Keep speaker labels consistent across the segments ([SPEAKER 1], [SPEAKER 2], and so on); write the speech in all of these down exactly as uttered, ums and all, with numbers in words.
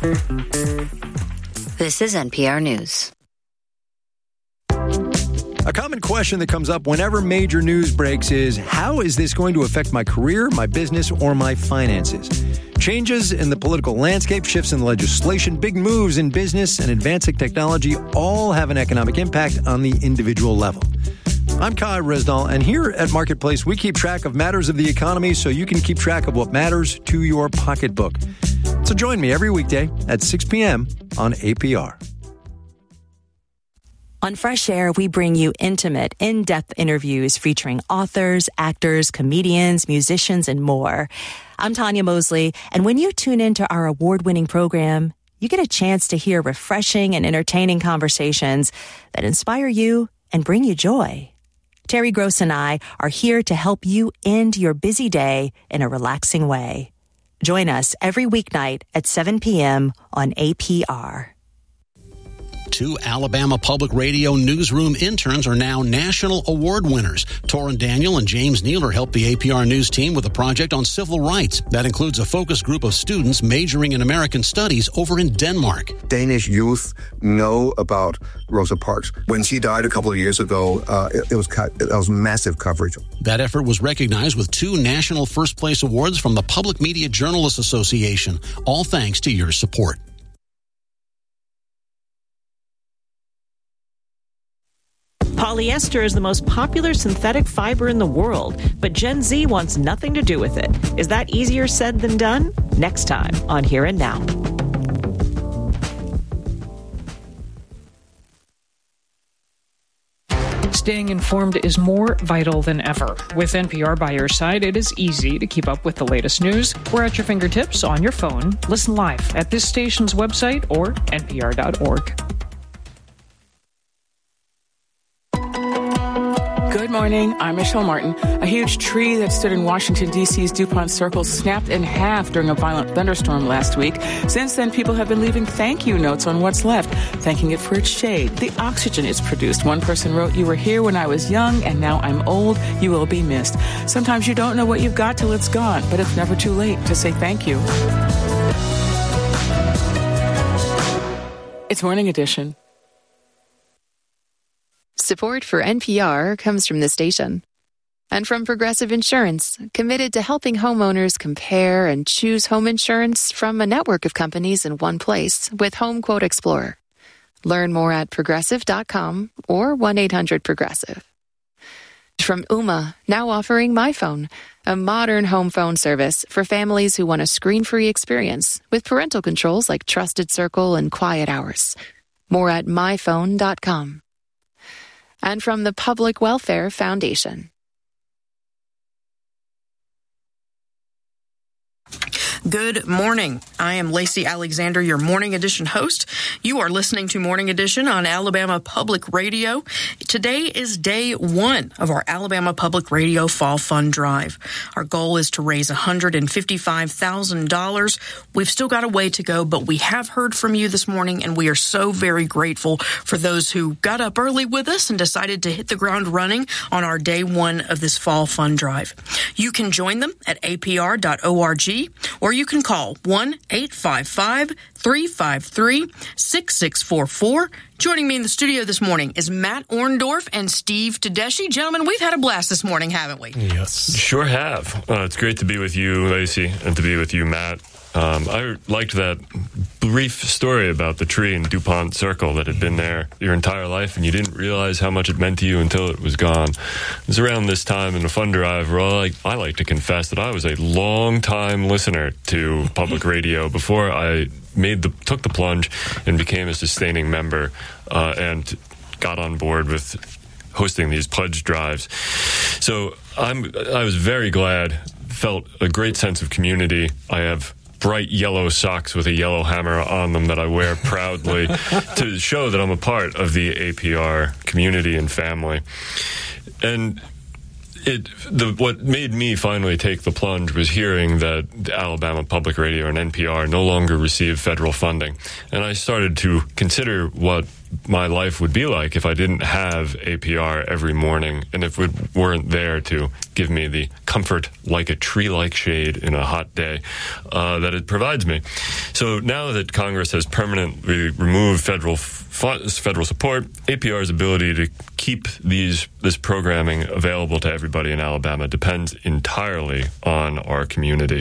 [SPEAKER 1] This is N P R News.
[SPEAKER 2] A common question that comes up whenever major news breaks is, how is this going to affect my career, my business, or my finances? Changes in the political landscape, shifts in legislation, big moves in business, and advancing technology all have an economic impact on the individual level. I'm Kai Resnall, and here at Marketplace, we keep track of matters of the economy so you can keep track of what matters to your pocketbook. So join me every weekday at six p.m. on A P R.
[SPEAKER 3] On Fresh Air, we bring you intimate, in-depth interviews featuring authors, actors, comedians, musicians, and more. I'm Tanya Mosley, and when you tune into our award-winning program, you get a chance to hear refreshing and entertaining conversations that inspire you and bring you joy. Terry Gross and I are here to help you end your busy day in a relaxing way. Join us every weeknight at seven p.m. on A P R.
[SPEAKER 4] Two Alabama Public Radio newsroom interns are now national award winners. Torrin Daniel and James Nealer helped the A P R News team with a project on civil rights. That includes a focus group of students majoring in American studies over in Denmark.
[SPEAKER 5] Danish youth know about Rosa Parks. When she died a couple of years ago, uh, it, it was it was massive coverage.
[SPEAKER 4] That effort was recognized with two national first place awards from the Public Media Journalists Association, all thanks to your support.
[SPEAKER 6] Polyester is the most popular synthetic fiber in the world, but Gen Z wants nothing to do with it. Is that easier said than done? Next time on Here and Now.
[SPEAKER 7] Staying informed is more vital than ever. With N P R by your side, it is easy to keep up with the latest news. We're at your fingertips on your phone. Listen live at this station's website or N P R dot org.
[SPEAKER 8] Good morning. I'm Michelle Martin. A huge tree that stood in Washington, D C's DuPont Circle snapped in half during a violent thunderstorm last week. Since then, people have been leaving thank you notes on what's left, thanking it for its shade, the oxygen it's produced. One person wrote, "You were here when I was young, and now I'm old. You will be missed." Sometimes you don't know what you've got till it's gone, but it's never too late to say thank you. It's Morning Edition.
[SPEAKER 9] Support for N P R comes from the station and from Progressive Insurance, committed to helping homeowners compare and choose home insurance from a network of companies in one place with Home Quote Explorer. Learn more at progressive dot com or one eight hundred progressive. From Ooma, now offering MyPhone, a modern home phone service for families who want a screen-free experience with parental controls like Trusted Circle and Quiet Hours. More at my phone dot com. And from the Public Welfare Foundation.
[SPEAKER 10] Good morning. I am Lacey Alexander, your Morning Edition host. You are listening to Morning Edition on Alabama Public Radio. Today is day one of our Alabama Public Radio Fall Fund Drive. Our goal is to raise one hundred fifty-five thousand dollars. We've still got a way to go, but we have heard from you this morning, and we are so very grateful for those who got up early with us and decided to hit the ground running on our day one of this Fall Fund Drive. You can join them at A P R dot org, or you can call one eight five five, three five three, six six four four. Joining me in the studio this morning is Matt Orndorff and Steve Tedeschi. Gentlemen, we've had a blast this morning, haven't we?
[SPEAKER 11] Yes. Sure have. Uh, it's great to be with you, Lacey, and to be with you, Matt. Um, I liked that brief story about the tree in DuPont Circle that had been there your entire life, and you didn't realize how much it meant to you until it was gone. It was around this time in the Fund Drive where I like, I like to confess that I was a long-time listener to public radio before I made the took the plunge and became a sustaining member uh, and got on board with hosting these pledge drives. So I'm I was very glad, felt a great sense of community. I have bright yellow socks with a yellow hammer on them that I wear proudly to show that I'm a part of the A P R community and family. And it the what made me finally take the plunge was hearing that Alabama Public Radio and N P R no longer receive federal funding. And I started to consider what my life would be like if I didn't have A P R every morning, and if it weren't there to give me the comfort like a tree-like shade in a hot day uh, that it provides me. So now that Congress has permanently removed federal federal support, A P R's ability to keep these this programming available to everybody in Alabama depends entirely on our community.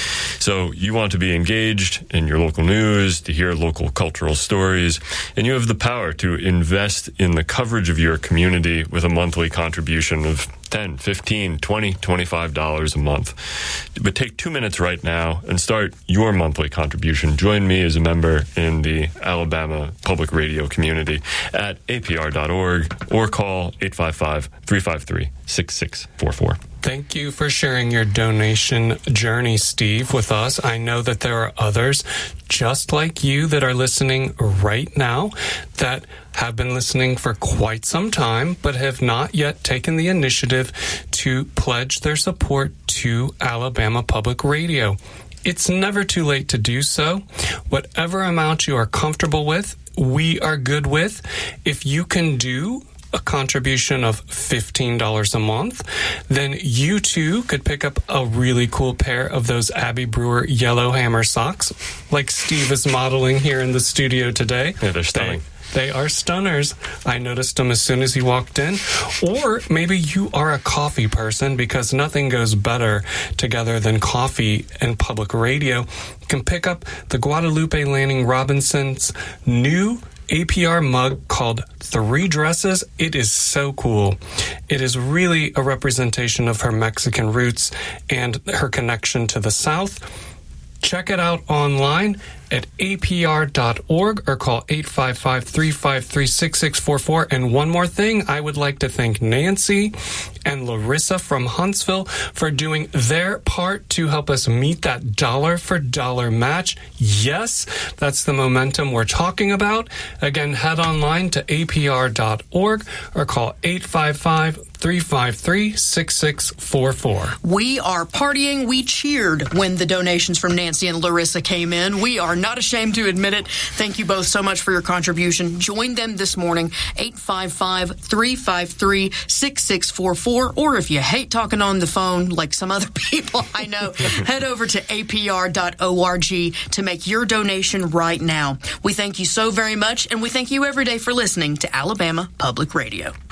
[SPEAKER 11] So you want to be engaged in your local news, to hear local cultural stories, and you have the power to invest in the coverage of your community with a monthly contribution of ten, fifteen, twenty, twenty-five dollars a month. But take two minutes right now and start your monthly contribution. Join me as a member in the Alabama Public Radio community at A P R dot org or call eight five five, three five three, six six four four.
[SPEAKER 12] Thank you for sharing your donation journey, Steve, with us. I know that there are others just like you that are listening right now that have been listening for quite some time but have not yet taken the initiative to pledge their support to Alabama Public Radio. It's never too late to do so. Whatever amount you are comfortable with, we are good with. If you can do a contribution of fifteen dollars a month, then you too could pick up a really cool pair of those Abbey Brewer Yellow Hammer socks like Steve is modeling here in the studio today.
[SPEAKER 11] Yeah, they're stunning.
[SPEAKER 12] They, they are stunners. I noticed them as soon as he walked in. Or maybe you are a coffee person, because nothing goes better together than coffee and public radio. You can pick up the Guadalupe Lanning Robinson's new A P R mug called Three Dresses. It is so cool. It is really a representation of her Mexican roots and her connection to the South. Check it out online at A P R dot org or call eight five five, three five three, six six four four. And one more thing, I would like to thank Nancy and Larissa from Huntsville for doing their part to help us meet that dollar for dollar match. Yes, that's the momentum we're talking about. Again, head online to A P R dot org or call eight five five, three five three, six six four four.
[SPEAKER 10] We are partying. We cheered when the donations from Nancy and Larissa came in. We are not ashamed to admit it. Thank you both so much for your contribution. Join them this morning, eight five five, three five three, six six four four. Or if you hate talking on the phone like some other people I know, head over to A P R dot org to make your donation right now. We thank you so very much, and we thank you every day for listening to Alabama Public Radio.